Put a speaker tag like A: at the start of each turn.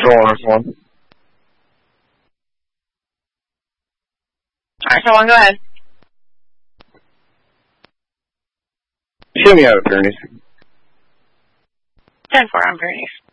A: go on this one.
B: Alright, so go ahead.
A: Show me out of Bernie's.
B: 10-4 on Bernie's.